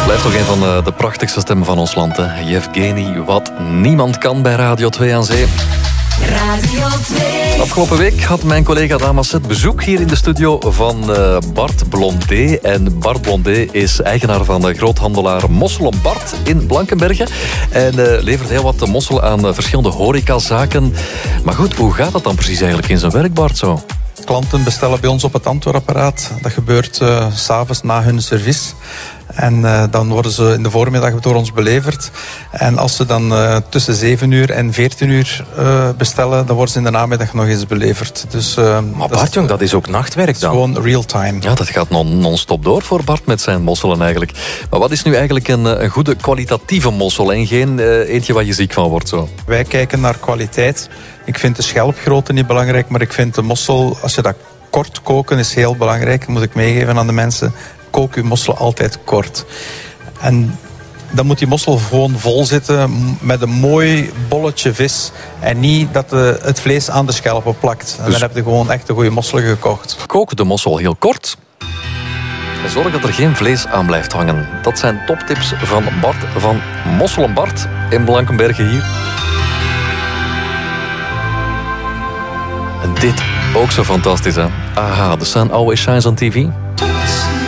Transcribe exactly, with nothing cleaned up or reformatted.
Blijft nog een van de, de prachtigste stemmen van ons land. Hè. Yevgeny, wat niemand kan bij Radio twee aan Zee. Radio twee. Afgelopen week had mijn collega Damaset bezoek hier in de studio van uh, Bart Blondet. En Bart Blondet is eigenaar van de groothandelaar Mosselen Bart in Blankenberge. En uh, levert heel wat mosselen aan uh, verschillende horecazaken. Maar goed, hoe gaat dat dan precies eigenlijk in zijn werk, Bart, zo? Klanten bestellen bij ons op het antwoordapparaat. Dat gebeurt uh, 's avonds na hun service. En uh, dan worden ze in de voormiddag door ons beleverd. En als ze dan uh, tussen zeven uur en veertien uur uh, bestellen, dan worden ze in de namiddag nog eens beleverd. Dus, uh, maar Bart, jong, dat is ook nachtwerk dan? Gewoon real-time. Ja, dat gaat non- non-stop door voor Bart met zijn mosselen eigenlijk. Maar wat is nu eigenlijk een, een goede kwalitatieve mossel en geen uh, eentje waar je ziek van wordt zo? Wij kijken naar kwaliteit. Ik vind de schelpgrootte niet belangrijk, maar ik vind de mossel, als je dat kort koken, is heel belangrijk. Dat moet ik meegeven aan de mensen. Kook uw mossel altijd kort. En dan moet die mossel gewoon vol zitten met een mooi bolletje vis. En niet dat de, het vlees aan de schelpen plakt. En dus dan heb je gewoon echt een goede mossel gekocht. Kook de mossel heel kort. En zorg dat er geen vlees aan blijft hangen. Dat zijn toptips van Bart van Mosselen Bart in Blankenberge hier. En dit ook zo fantastisch, hè? Aha, the sun always shines on T V.